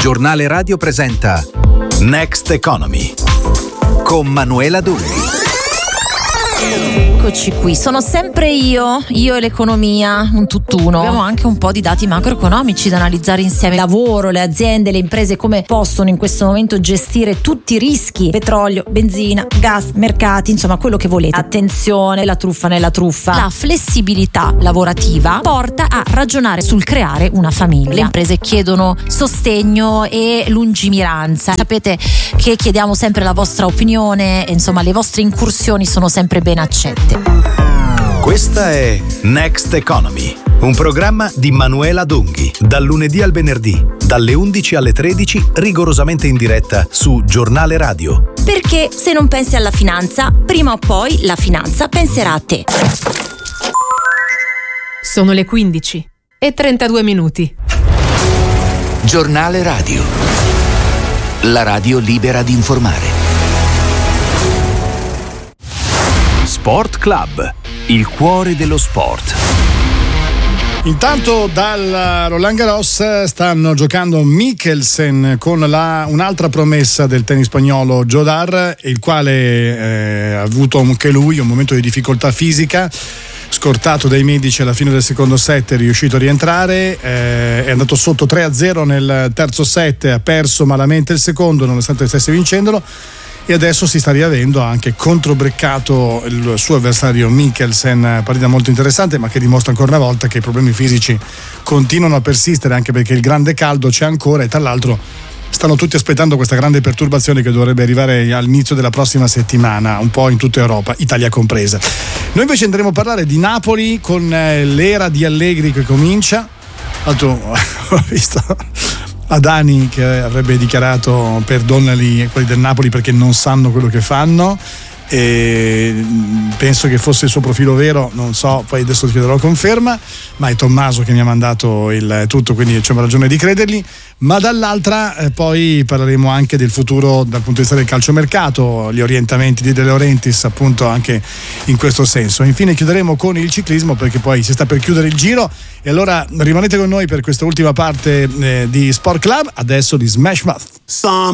Giornale Radio presenta Next Economy con Manuela Dunghi. Eccoci qui, sono sempre io e l'economia, un tutt'uno. Abbiamo anche un po' di dati macroeconomici da analizzare insieme. Lavoro, le aziende, le imprese come possono in questo momento gestire tutti i rischi: petrolio, benzina, gas, mercati, insomma quello che volete. Attenzione, la truffa nella truffa. La flessibilità lavorativa porta a ragionare sul creare una famiglia. Le imprese chiedono sostegno e lungimiranza. Sapete che chiediamo sempre la vostra opinione, insomma le vostre incursioni sono sempre ben accette. Questa è Next Economy, un programma di Manuela Dunghi, dal lunedì al venerdì, dalle 11 alle 13, rigorosamente in diretta su Giornale Radio. Perché se non pensi alla finanza, prima o poi la finanza penserà a te. Sono le 15 e 32 minuti. Giornale Radio. La radio libera di informare. Sport Club, il cuore dello sport. Intanto dal Roland Garros stanno giocando Mikkelsen con un'altra promessa del tennis spagnolo, Jodar, il quale ha avuto anche lui un momento di difficoltà fisica. Scortato dai medici alla fine del secondo set, è riuscito a rientrare, è andato sotto 3-0 nel terzo set, ha perso malamente il secondo nonostante stesse vincendolo, e adesso si sta riavendo, anche controbreccato il suo avversario Mikkelsen. Partita molto interessante, ma che dimostra ancora una volta che i problemi fisici continuano a persistere, anche perché il grande caldo c'è ancora, e tra l'altro stanno tutti aspettando questa grande perturbazione che dovrebbe arrivare all'inizio della prossima settimana, un po' in tutta Europa, Italia compresa. Noi invece andremo a parlare di Napoli con l'era di Allegri che comincia. Ho visto Adani che avrebbe dichiarato perdonali quelli del Napoli perché non sanno quello che fanno, e penso che fosse il suo profilo vero, non so, poi adesso ti chiederò conferma, ma è Tommaso che mi ha mandato il tutto, quindi c'è una ragione di credergli. Ma dall'altra poi parleremo anche del futuro dal punto di vista del calciomercato, gli orientamenti di De Laurentiis appunto anche in questo senso. Infine chiuderemo con il ciclismo, perché poi si sta per chiudere il Giro, e allora rimanete con noi per questa ultima parte di Sport Club. Adesso di Smash Mouth.